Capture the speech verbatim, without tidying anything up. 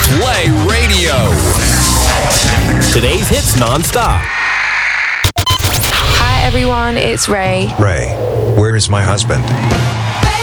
Play Radio. Today's hits nonstop. Hi everyone, it's Ray. Ray, where is my husband?